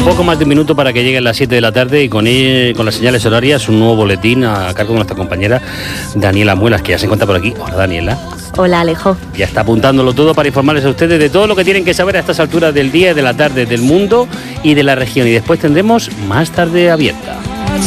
Poco más de un minuto para que lleguen las 7 de la tarde y con las señales horarias un nuevo boletín a cargo de nuestra compañera Daniela Muelas, que ya se encuentra por aquí. Hola, Daniela. Hola, Alejo. Ya está apuntándolo todo para informarles a ustedes de todo lo que tienen que saber a estas alturas del día y de la tarde del mundo y de la región. Y después tendremos Más Tarde Abierta.